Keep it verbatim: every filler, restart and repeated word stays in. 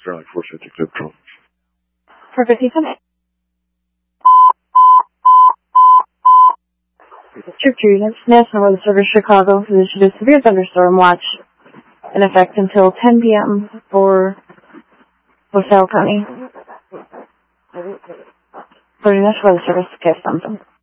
Starlink four fifty, clear patrol. four fifty, come in. Troop two units, National Weather Service, Chicago, has issued a severe thunderstorm watch in effect until ten p.m. for LaSalle County. For the National Weather Service, cast something.